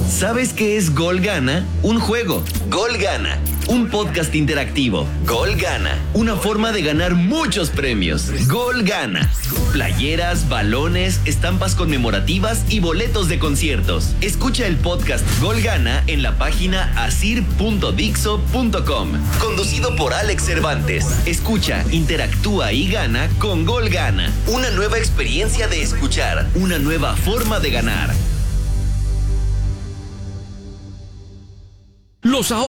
¿Sabes qué es Gol Gana? Un juego. Gol Gana. Un podcast interactivo. Gol Gana. Una forma de ganar muchos premios. Gol Gana. Playeras, balones, estampas conmemorativas y boletos de conciertos. Escucha el podcast Gol Gana en la página asir.dixo.com. Conducido por Alex Cervantes. Escucha, interactúa y gana con Gol Gana. Una nueva experiencia de escuchar. Una nueva forma de ganar. Los